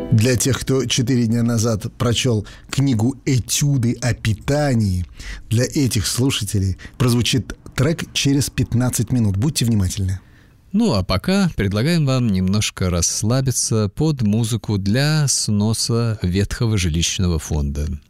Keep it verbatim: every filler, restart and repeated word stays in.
Для тех, кто четыре дня назад прочел книгу «Этюды о питании», для этих слушателей прозвучит трек через пятнадцать минут. Будьте внимательны. Ну а пока предлагаем вам немножко расслабиться под музыку для сноса ветхого жилищного фонда.